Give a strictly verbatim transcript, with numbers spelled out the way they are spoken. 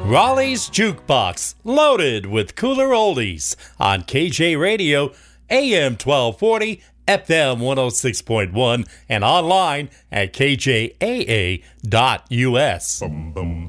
Raleigh's Jukebox, loaded with cooler oldies on K J Radio, A M twelve forty, F M one oh six point one, and online at K J A A dot U S. Bum, bum.